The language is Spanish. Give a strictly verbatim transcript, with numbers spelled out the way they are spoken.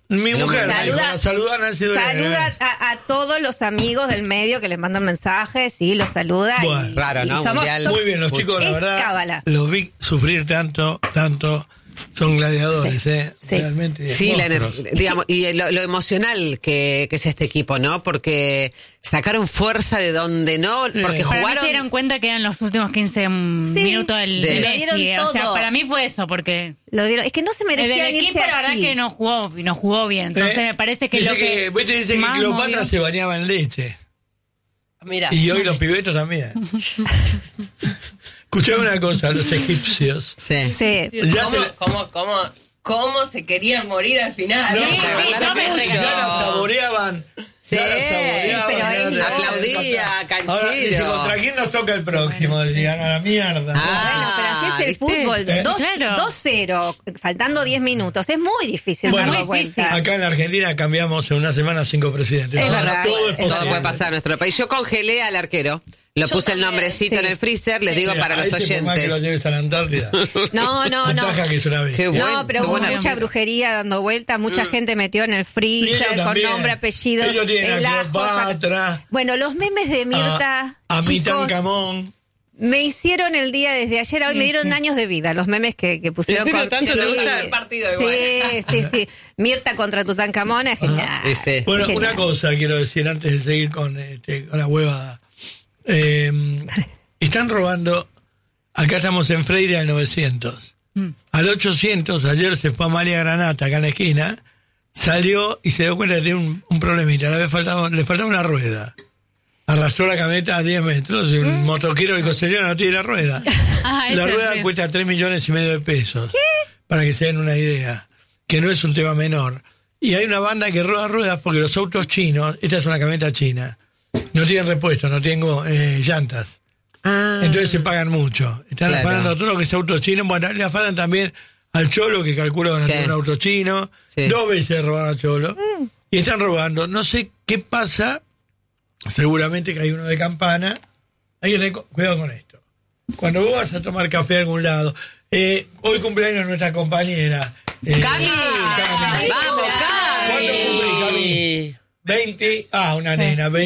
Mi mujer, saluda, saluda a Nancy Duran. Saluda a, a todos los amigos del medio que les mandan mensajes, sí, los saluda. Bueno, y, raro, ¿no? Y somos, muy bien, los chicos, la verdad, cábala. Los vi sufrir tanto, tanto. Son gladiadores, sí, ¿eh? Sí. Realmente. Sí, la, monstruos. digamos, y lo, lo emocional que, que es este equipo, ¿no? Porque sacaron fuerza de donde no, porque Sí. jugaron. Para mí se dieron cuenta que eran los últimos quince Sí, minutos del de- de lo dieron Messi. O sea, todo. para mí fue eso, porque Lo dieron. Es que no se el merecía del irse equipo la verdad así. que no jugó, no jugó bien. Entonces ¿Eh? me parece que dice lo que, que Vete dice que más Cleopatra movió- se bañaba en leche. Mira. Y hoy los pibetos también. Escuchame una cosa, los egipcios. Sí. Sí. Ya ¿Cómo, se- cómo, cómo, cómo se querían morir al final? No, Sí, sí, se yo me mucho. regalé. ya la saboreaban. Sí, ya la saboreaban, pero ya es la- aplaudía, Ahora dice, Canchero. ¿contra quién nos toca el próximo? Decían, a la mierda. Ah. Bueno, pero así es el ¿viste? fútbol. ¿Eh? Dos- Claro. dos cero, faltando diez minutos. Es muy difícil Bueno, dar la muy difícil. vuelta. Acá en la Argentina cambiamos en una semana cinco presidentes. Es Ahora verdad. todo es Todo posible. Todo puede pasar en nuestro país. Yo congelé al arquero. Lo Yo puse el también. nombrecito Sí. en el freezer, les digo Mira, para los ahí sí, por más que lo oyentes. lleves a la Antártida. No, no, no. Ventaja que es una vez. Qué bueno. No, pero qué hubo buena- mucha brujería dando vuelta, mucha gente metió en el Y freezer ellos con también. nombre, apellido, Ellos tienen a el ajo, Cleopatra, saca- Bueno, los memes de Mirta, a, a chicos, Mitancamón. me hicieron el día desde ayer a hoy, me dieron años de vida, los memes que, que pusieron. ¿En serio? con- ¿Tanto te sí, gusta el partido igual? Sí, sí, sí. Mirta contra Tutankamón es genial. Sí, sí. Bueno, Genial. una cosa quiero decir antes de seguir con, este, con la huevada. Eh, están robando, acá estamos en Freire al novecientos. Al ochocientos, ayer se fue Amalia Granata, acá en la esquina, salió y se dio cuenta que tenía un, un problemita, le, había faltado, le faltaba una rueda. Arrastró la camioneta a diez metros y un motoquero le dijo, señora, no tiene la rueda. Ah, La ese rueda es- cuesta tres millones y medio de pesos. Para que se den una idea, que no es un tema menor. Y hay una banda que roba ruedas porque los autos chinos, esta es una camioneta china, no tienen repuesto, no tienen eh, llantas. Ah. Entonces se pagan mucho. Están Claro. afanando todo lo que es auto chino. Bueno, le afanan también al Cholo, que calcula van a Sí. tener un auto chino. Sí. Dos veces robaron al Cholo. Y están robando. No sé qué pasa. Seguramente que hay uno de Campana. Hay que tener cu- cuidado con esto. Cuando vos vas a tomar café a algún lado, eh, hoy cumpleaños nuestra compañera. Eh, ¡Cami! Cami. ¡Vamos, ¿Cuándo cumplís, Cami! Cami? veinte. Ah, una nena.